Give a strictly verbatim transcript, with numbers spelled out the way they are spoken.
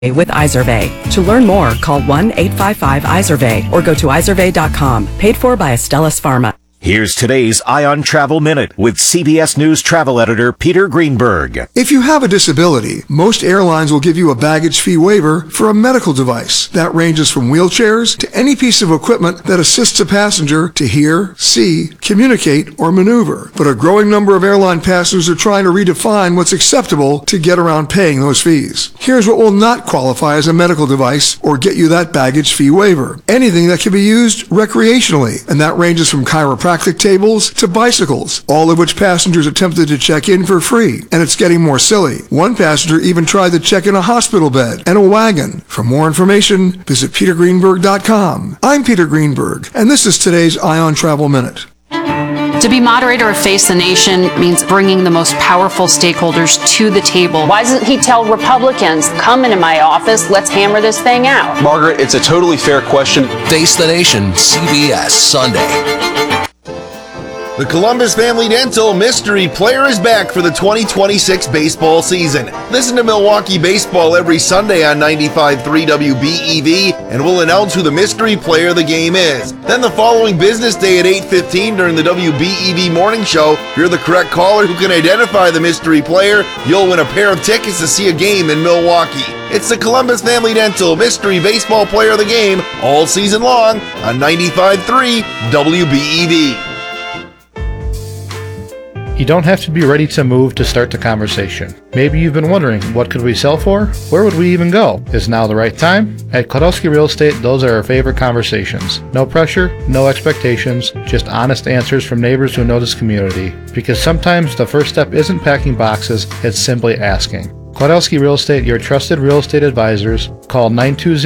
with Izervay. To learn more, call one eight five five Izervay or go to izervay dot com. Paid for by Astellas Pharma. Here's today's Ion Travel Minute with C B S News travel editor Peter Greenberg. If you have a disability, most airlines will give you a baggage fee waiver for a medical device. That ranges from wheelchairs to any piece of equipment that assists a passenger to hear, see, communicate, or maneuver. But a growing number of airline passengers are trying to redefine what's acceptable to get around paying those fees. Here's what will not qualify as a medical device or get you that baggage fee waiver. Anything that can be used recreationally, and that ranges from chiropractic tables to bicycles, all of which passengers attempted to check in for free, and it's getting more silly. One passenger even tried to check in a hospital bed and a wagon. For more information, visit peter greenberg dot com. I'm Peter Greenberg, and this is today's Ion Travel Minute. To be moderator of Face the Nation means bringing the most powerful stakeholders to the table. Why doesn't he tell Republicans, come into my office, let's hammer this thing out? Margaret, it's a totally fair question. Face the Nation, C B S, Sunday. The Columbus Family Dental Mystery Player is back for the twenty twenty-six baseball season. Listen to Milwaukee Baseball every Sunday on ninety-five point three W B E V, and we'll announce who the mystery player of the game is. Then the following business day at eight fifteen during the W B E V Morning Show, if you're the correct caller who can identify the mystery player, you'll win a pair of tickets to see a game in Milwaukee. It's the Columbus Family Dental Mystery Baseball Player of the Game all season long on ninety-five point three W B E V. You don't have to be ready to move to start the conversation. Maybe you've been wondering, what could we sell for? Where would we even go? Is now the right time? At Kladowski Real Estate, those are our favorite conversations. No pressure, no expectations, just honest answers from neighbors who know this community. Because sometimes the first step isn't packing boxes, it's simply asking. Kladowski Real Estate, your trusted real estate advisors. Call nine two zero